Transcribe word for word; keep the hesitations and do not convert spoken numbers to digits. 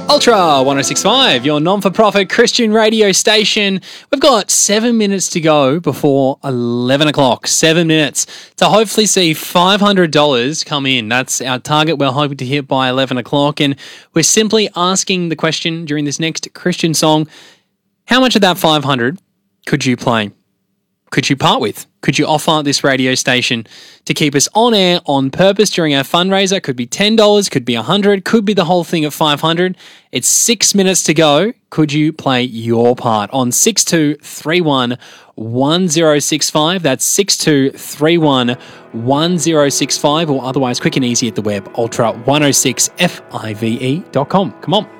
Ultra one oh six point five, your non-for-profit Christian radio station. We've got seven minutes to go before eleven o'clock. Seven minutes to hopefully see five hundred dollars come in. That's our target we're hoping to hit by eleven o'clock. And we're simply asking the question during this next Christian song, how much of that five hundred dollars could you play? Could you part with? Could you offer this radio station to keep us on air on purpose during our fundraiser? Could be ten dollars, could be one hundred dollars, could be the whole thing at five hundred dollars. It's six minutes to go. Could you play your part on six two three one one zero six five? That's six two three one one zero six five, or otherwise quick and easy at the web, ultra one oh six five dot com. Come on.